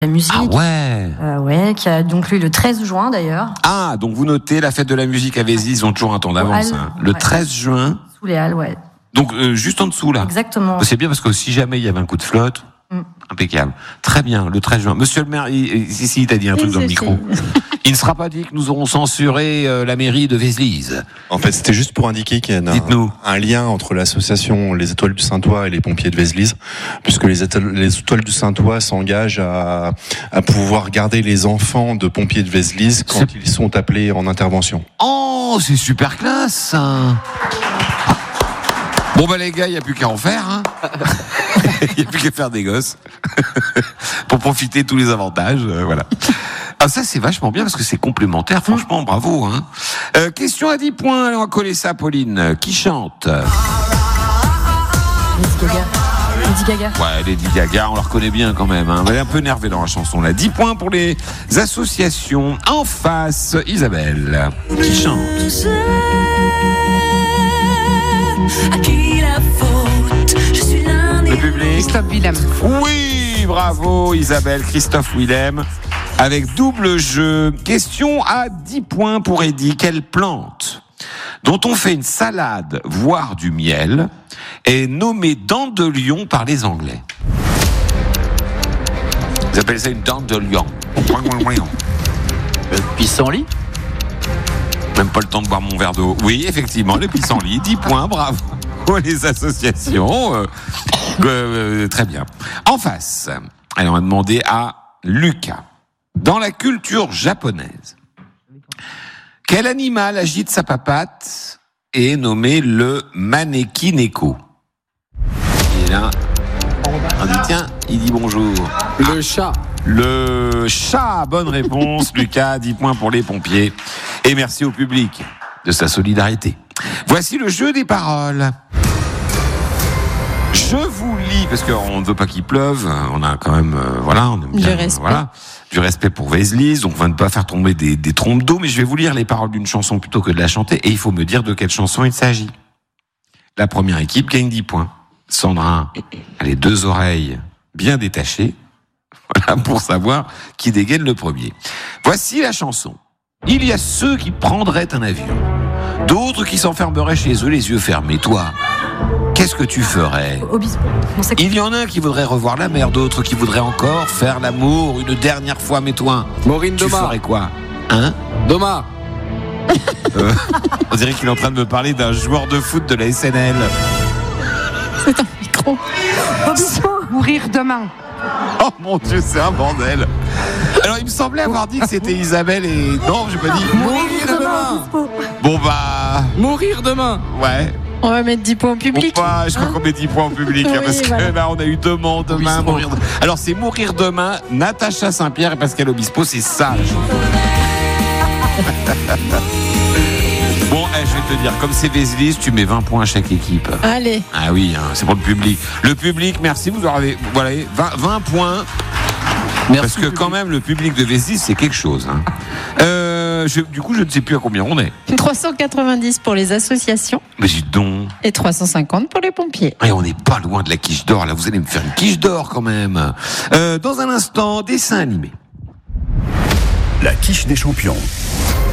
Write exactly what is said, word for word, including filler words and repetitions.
la musique. Ah ouais. Euh, ouais, qui a donc lieu le treize juin d'ailleurs. Ah, donc vous notez la fête de la musique à Vézelise, ils ont toujours un temps d'avance. Hein. Le ouais. treize juin. Sous les Halles, ouais. Donc euh, juste en dessous là. Exactement. C'est bien parce que si jamais il y avait un coup de flotte, mm. impeccable. Très bien, le treize juin. Monsieur le maire, il, si, si, il t'a dit un truc dans le micro. Il ne sera pas dit que nous aurons censuré euh, la mairie de Vézelise. En fait, c'était juste pour indiquer qu'il y a un, un lien entre l'association Les Étoiles du Saintois et les pompiers de Vézelise, puisque les Étoiles, les Étoiles du Saintois s'engagent à, à pouvoir garder les enfants de pompiers de Vézelise quand c'est... ils sont appelés en intervention. Oh, c'est super classe hein. Bon bah les gars, il n'y a plus qu'à en faire. Hein. Il n'y a plus qu'à faire des gosses pour profiter de tous les avantages. Euh, voilà. Ah ça c'est vachement bien parce que c'est complémentaire. Franchement, bravo. Hein. Euh, question à dix points. Allez, on va coller ça, Pauline. Qui chante? Lady Gaga. Lady Gaga. Ouais, Lady Gaga, on la reconnaît bien quand même. Hein. Elle est un peu énervée dans la chanson là. dix points pour les associations. En face, Isabelle. Qui chante? À qui la faute? Je suis l'un des... Le public. Christophe Willem. Oui, bravo Isabelle, Christophe Willem. Avec double jeu. Question à dix points pour Eddy. Quelle plante dont on fait une salade, voire du miel, est nommée dent de lion par les Anglais? Ils appellent ça une dent de lion. Le pissenlit? Même pas le temps de boire mon verre d'eau. Oui, effectivement, le pissenlit. dix points, bravo. Les associations. Euh, euh, très bien. En face, allez, on va demander à Lucas. Dans la culture japonaise, quel animal agite sa papate et est nommé le manekineko? Il est là. On dit tiens, il dit bonjour. Le ah, chat. Le chat, bonne réponse, Lucas, dix points pour les pompiers. Et merci au public de sa solidarité. Voici le jeu des paroles. Je vous lis, parce qu'on ne veut pas qu'il pleuve, on a quand même, euh, voilà, on aime bien, du respect. Voilà, du respect pour Vézelise, donc on va ne pas faire tomber des, des trompes d'eau, mais je vais vous lire les paroles d'une chanson plutôt que de la chanter, et il faut me dire de quelle chanson il s'agit. La première équipe gagne dix points. Sandra a les deux oreilles bien détachées, voilà, pour savoir qui dégaine le premier. Voici la chanson. Il y a ceux qui prendraient un avion, d'autres qui s'enfermeraient chez eux les yeux fermés. Toi, qu'est-ce que tu ferais? Obispo. Il y en a un qui voudrait revoir la mer, d'autres qui voudraient encore faire l'amour une dernière fois, mais toi, Maureen tu Doma. ferais quoi? Hein? Doma. euh, On dirait qu'il est en train de me parler d'un joueur de foot de la S N L. C'est un micro. Obispo. Mourir demain. Oh mon Dieu, c'est un bordel. Alors il me semblait avoir dit que c'était Isabelle et... Non, j'ai pas dit. Mourir demain. Bon bah... Mourir demain. Ouais. On va mettre dix points au public. Ou pas, je crois hein qu'on met dix points au public, oui, hein, parce voilà. que là, on a eu demain, demain, Obispo. mourir. Alors, c'est Mourir demain, Natacha Saint-Pierre et Pascal Obispo, c'est ça. Bon, eh, je vais te dire, comme c'est Vézelise, tu mets vingt points à chaque équipe. Allez. Ah oui, hein, c'est pour le public. Le public, merci, vous avez, voilà, vingt, vingt points. Merci parce que quand même, le public de Vézelise, c'est quelque chose. Hein. Euh, je, du coup, je ne sais plus à combien on est. trois cent quatre-vingt-dix pour les associations. Mais dis donc. Et trois cent cinquante pour les pompiers. Et on n'est pas loin de la quiche d'or. Là, vous allez me faire une quiche d'or quand même. Euh, dans un instant, dessin animé. La quiche des champions.